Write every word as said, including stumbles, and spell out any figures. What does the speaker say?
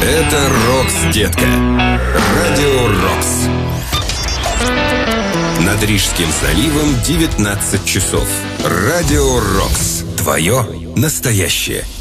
Это Рокс, детка. Радио Рокс. Над Рижским заливом девятнадцать часов. Радио Рокс. Твое настоящее.